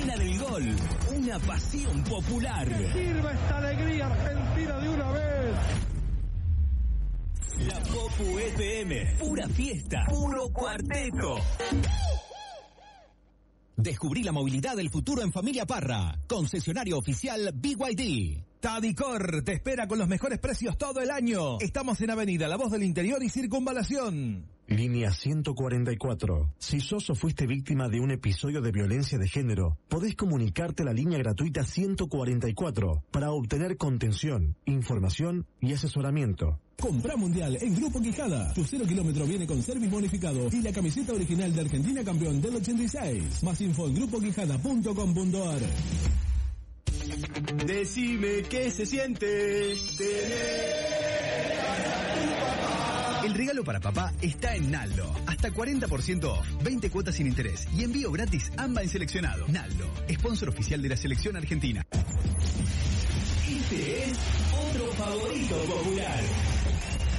Cuna del Gol, una pasión popular. ¡Que sirva esta alegría argentina de una vez! La Popu FM, pura fiesta, puro cuarteto. Descubrí la movilidad del futuro en Familia Parra, concesionario oficial BYD. Tadicor te espera con los mejores precios todo el año. Estamos en Avenida La Voz del Interior y Circunvalación. Línea 144. Si sos o fuiste víctima de un episodio de violencia de género, podés comunicarte a la línea gratuita 144 para obtener contención, información y asesoramiento. Compra Mundial en Grupo Quijada. Tu 0 kilómetro viene con service bonificado y la camiseta original de Argentina campeón del 86. Más info en grupoquijada.com.ar. Decime qué se siente tener a tu papá. El regalo para papá está en Naldo. Hasta 40% off, 20 cuotas sin interés y envío gratis AMBA en seleccionado. Naldo, sponsor oficial de la selección argentina. Este es otro favorito popular.